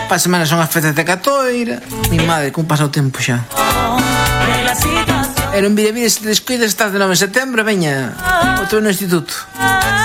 Pa semana son as festas de Catoira. Mi madre, como pasa o tempo xa. Era un vide, se te descuidas, estás de 9 de setembro, veña, outro no instituto.